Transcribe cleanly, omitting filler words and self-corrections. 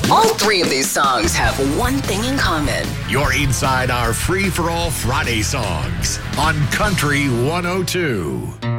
All three of these songs have one thing in common. You're inside our free-for-all Friday songs on Country 102.